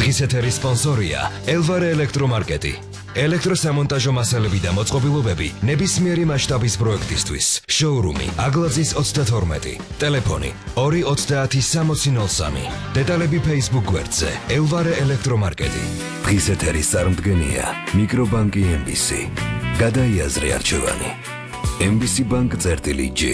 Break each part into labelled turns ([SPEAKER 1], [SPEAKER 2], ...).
[SPEAKER 1] დღის ეთერის სპონსორია ელვარე ელექტრომარკეტი. ელექტროსამონტაჟო მასალები და მოწყობილობები ნებისმიერი მასშტაბის პროექტისთვის. შოურუმი აგლაძის 32. ტელეფონი 2906003. დეტალები Facebook გვერდზე ელვარე ელექტრომარკეტი. დღის ეთერის წარმდგენია მიკრობანკი MBC. გადაიაზრე არჩევანი. MBC bank.g.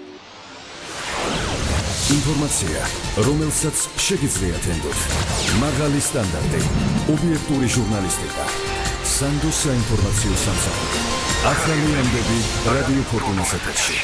[SPEAKER 1] ინფორმაცია, რომელსაც შეგიძლიათ ენდოთ. მაღალი სტანდარტი, ობიექტური ჟურნალისტიკა. სანდოს საინფორმაციო სამსახური. ახალი ამბები რადიო ფორტუნას ეთერში.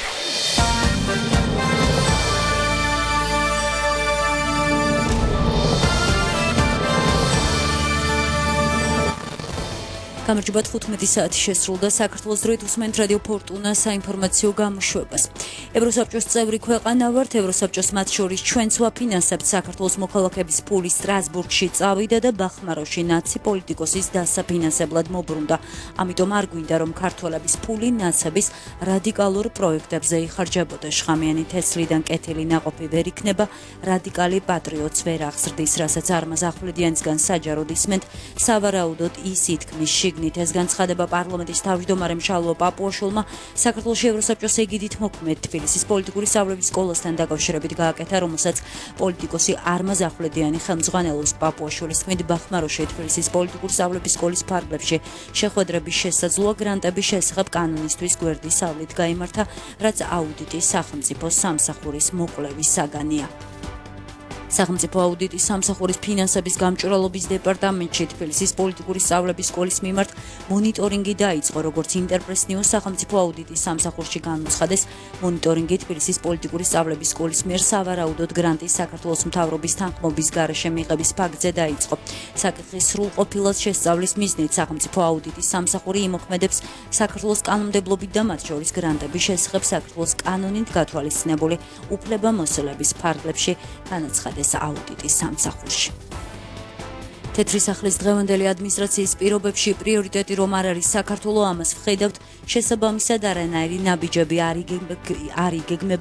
[SPEAKER 2] გამარჯობა 15 საათი შესრულდა საქართველოს დროით უსმენთ რადიო ფორტუნა საინფორმაციო გამოშვებას. ევროსაბჭოს წევრი ქვეყანა ვართ, ევროსაბჭოს მათ შორის ჩვენც ვაფინანსებთ საქართველოს მოქალაქეების ფული სტრასბურგში წავიდა და ბახმაროში ნაცი პოლიტიკოსის დასაფინანსებლად მობრუნდა. ამიტომ არ გვინდა რომ ქართველების ფული ნაცების რადიკალურ პროექტებზე იხარჯებოდა. შხამიანი თესლიდან კეთილი ნაყოფი ვერ იქნება, რადიკალი პატრიოტს ვერ აღზრდის, რასაც არმაზ ახვლედიანისგან საჯაროდ ისმენთ, სავარაუდოდ ის ითქმის შიგნით ეს განცხადება პარლამენტის თავმჯდომარემ შალვა პაპუაშვილმა საქართველოს ევროსაბჭოს ეგიდით მოქმედ თბილისის პოლიტიკური სწავლების სკოლასთან დაკავშირებით გააკეთა, რომელსაც პოლიტიკოსი არმაზ ახვლედიანი ხელმძღვანელობს. პაპუაშვილის თქმით, ბახმაროში თბილისის პოლიტიკური სწავლების სკოლის ფარგლებში შეხვედრების შესაძლოა გრანტების შესახებ კანონისთვის გვერდის ავლით გაიმართა, რაც აუდიტის სახელმწიფო სამსახურის მოკვლევის საგანია. სახელმწიფო აუდიტის სამსახურის ფინანსების გამჭვირვალობის დეპარტამენტში თბილისის პოლიტიკური სწავლების სკოლის მიმართ მონიტორინგი დაიწყო, როგორც ინტერპრეს ნიუს სახელმწიფო აუდიტის სამსახურში განუცხადეს. მონიტორინგი თბილისის პოლიტიკური სწავლების სკოლის მიერ სავარაუდოდ გრანტის საქართველოს მთავრობის თანხმობის გარეშე მიღების ფაქტზე დაიწყო. საკითხის სრულყოფილად შესწავლის მიზნით სახელმწიფო აუდიტის სამსახური იმოქმედებს საქართველოს კანონმდებლობით და მათ შორის გრანტების შესახებ საქართველოს კანონით გათვალისწინებული უფლებამოსილების ფარგლებში განაცხადეს აუდიტის სამსახურში. თეთრი სახლის დღევანდელი ადმინისტრაციის პირობებში პრიორიტეტი რომ არ არის საქართველო, ამას ვხედავთ, შესაბამისად არანაირი ნაბიჯები არ იგეგმება